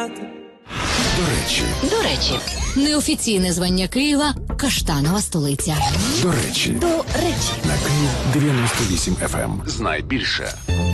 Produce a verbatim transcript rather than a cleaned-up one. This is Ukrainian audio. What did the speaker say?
знати. До речі, До речі, неофіційне звання Києва – каштанова столиця. до речі, До речі. на Київ дев'яносто вісім еф ем. Знай більше.